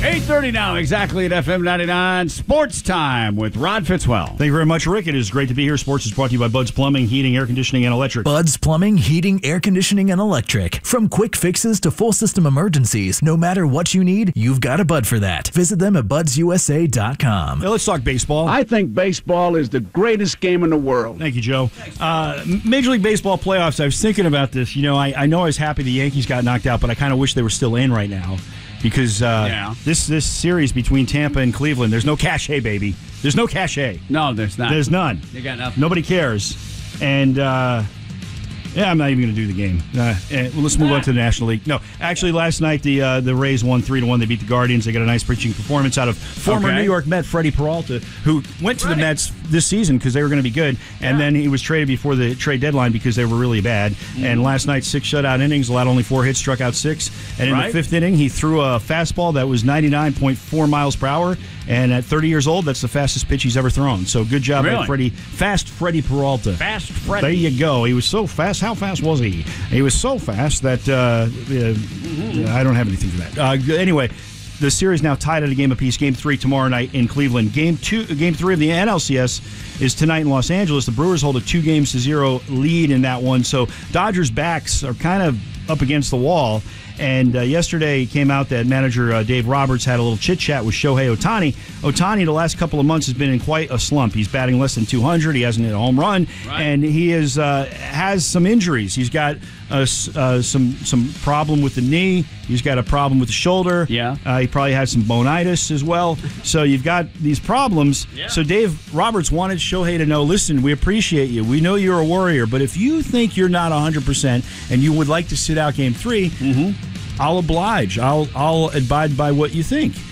8:30 now, exactly at FM 99. Sports Time with Rod Fitzwell. Thank you very much, Rick. It is great to be here. Sports is brought to you by Bud's Plumbing, Heating, Air Conditioning, and Electric. Bud's Plumbing, Heating, Air Conditioning, and Electric. From quick fixes to full system emergencies, no matter what you need, you've got a Bud for that. Visit them at budsusa.com. Now, let's talk baseball. I think baseball is the greatest game in the world. Thank you, Joe. Major League Baseball playoffs, I was thinking about this. You know, I know I was happy the Yankees got knocked out, but I kind of wish they were still in right now. Because this series between Tampa and Cleveland, there's no cachet, baby. There's no cachet. No, there's not. There's none. They got nothing. Nobody cares. And, I'm not even going to do the game. Let's move on to the National League. No, actually, last night the Rays won 3-1. They beat the Guardians. They got a nice pitching performance out of former New York Met Freddie Peralta, who went to the Mets this season because they were going to be good, and then he was traded before the trade deadline because they were really bad. And last night, 6 shutout innings, allowed only 4 hits, struck out 6. And in the 5th inning, he threw a fastball that was 99.4 miles per hour. And at 30 years old, that's the fastest pitch he's ever thrown. So good job by Fast Freddie Peralta. Fast Freddie. There you go. He was so fast. How fast was he? He was so fast that I don't have anything for that. Anyway, the series now tied at a game apiece. Game 3 tomorrow night in Cleveland. Game 3 of the NLCS is tonight in Los Angeles. The Brewers hold a 2-0 lead in that one. So Dodgers' backs are kind of up against the wall. And yesterday it came out that manager Dave Roberts had a little chit-chat with Shohei Ohtani. Ohtani, the last couple of months, has been in quite a slump. He's batting less than 200. He hasn't hit a home run. And he has some injuries. He's got some problem with the knee. He's got a problem with the shoulder. He probably has some bonitis as well. So you've got these problems. So Dave Roberts wanted Shohei to know, listen, we appreciate you. We know you're a warrior. But if you think you're not 100% and you would like to sit out Game 3, I'll oblige. I'll abide by what you think.